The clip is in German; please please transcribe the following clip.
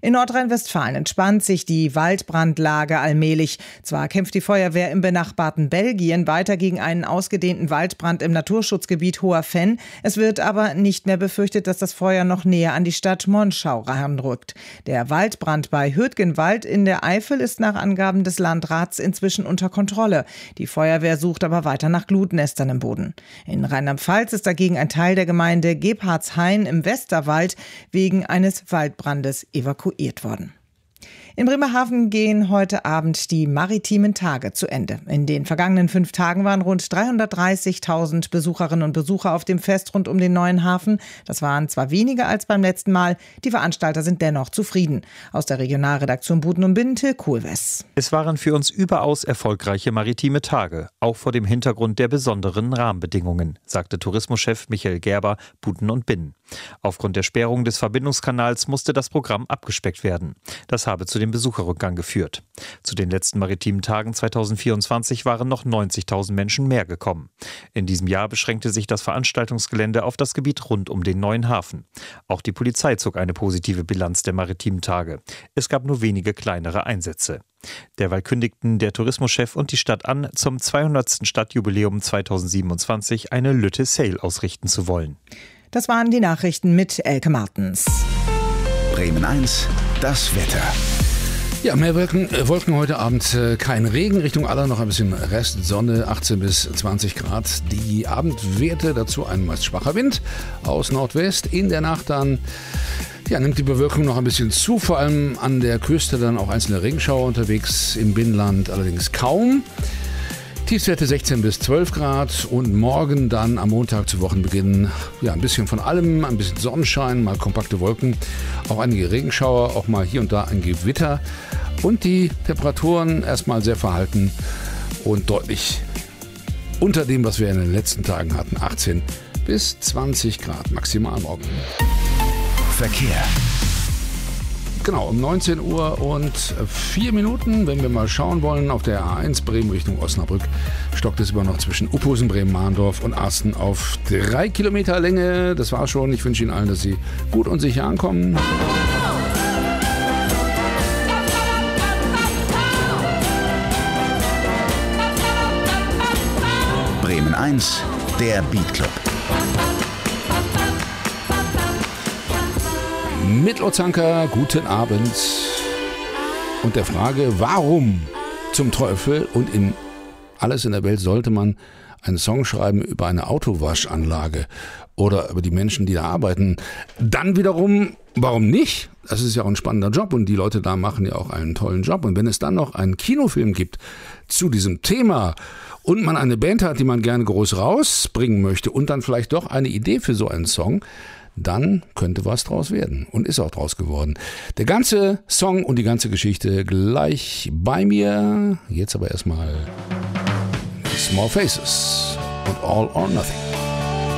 In Nordrhein-Westfalen entspannt sich die Waldbrandlage allmählich. Zwar kämpft die Feuerwehr im benachbarten Belgien weiter gegen einen ausgedehnten Waldbrand im Naturschutzgebiet Hoher Venn. Es wird aber nicht mehr befürchtet, dass das Feuer noch näher an die Stadt Monschau heranrückt. Der Waldbrand bei Hürtgenwald in der Eifel ist nach Angaben des Landrats inzwischen unter Kontrolle. Die Feuerwehr sucht aber weiter nach Glutnestern im Boden. In Rheinland-Pfalz ist dagegen ein Teil der Gemeinde Gebhardshain im Westerwald wegen eines Waldbrandes evakuiert worden. In Bremerhaven gehen heute Abend die maritimen Tage zu Ende. In den vergangenen 5 Tagen waren rund 330.000 Besucherinnen und Besucher auf dem Fest rund um den neuen Hafen. Das waren zwar weniger als beim letzten Mal, die Veranstalter sind dennoch zufrieden. Aus der Regionalredaktion Buden und Binnen, Till Kohlwess. Es waren für uns überaus erfolgreiche maritime Tage, auch vor dem Hintergrund der besonderen Rahmenbedingungen, sagte Tourismuschef Michael Gerber, Buden und Binnen. Aufgrund der Sperrung des Verbindungskanals musste das Programm abgespeckt werden. Das habe zu dem Besucherrückgang geführt. Zu den letzten maritimen Tagen 2024 waren noch 90.000 Menschen mehr gekommen. In diesem Jahr beschränkte sich das Veranstaltungsgelände auf das Gebiet rund um den neuen Hafen. Auch die Polizei zog eine positive Bilanz der maritimen Tage. Es gab nur wenige kleinere Einsätze. Derweil kündigten der Tourismuschef und die Stadt an, zum 200. Stadtjubiläum 2027 eine Lütte Sail ausrichten zu wollen. Das waren die Nachrichten mit Elke Martens. Bremen 1, das Wetter. Ja, mehr Wolken heute Abend, kein Regen, Richtung Aller noch ein bisschen Restsonne, 18 bis 20 Grad. Die Abendwerte, dazu ein meist schwacher Wind aus Nordwest. In der Nacht dann nimmt die Bewölkung noch ein bisschen zu, vor allem an der Küste dann auch einzelne Regenschauer unterwegs, im Binnenland allerdings kaum. Tiefstwerte 16 bis 12 Grad und morgen dann am Montag zu Wochenbeginn ein bisschen von allem, ein bisschen Sonnenschein, mal kompakte Wolken, auch einige Regenschauer, auch mal hier und da ein Gewitter und die Temperaturen erstmal sehr verhalten und deutlich unter dem, was wir in den letzten Tagen hatten, 18 bis 20 Grad maximal morgen. Verkehr. Genau, um 19 Uhr und 4 Minuten, wenn wir mal schauen wollen, auf der A1 Bremen Richtung Osnabrück stockt es immer noch zwischen Uphusen, Bremen-Mahndorf und Arsten auf 3 Kilometer Länge. Das war schon. Ich wünsche Ihnen allen, dass Sie gut und sicher ankommen. Bremen 1, der Beat Club. Mit Lozanka, guten Abend. Und der Frage, warum zum Teufel und in alles in der Welt sollte man einen Song schreiben über eine Autowaschanlage oder über die Menschen, die da arbeiten? Dann wiederum, warum nicht? Das ist ja auch ein spannender Job und die Leute da machen ja auch einen tollen Job. Und wenn es dann noch einen Kinofilm gibt zu diesem Thema und man eine Band hat, die man gerne groß rausbringen möchte und dann vielleicht doch eine Idee für so einen Song, dann könnte was draus werden und ist auch draus geworden. Der ganze Song und die ganze Geschichte gleich bei mir. Jetzt aber erstmal Small Faces und All or Nothing.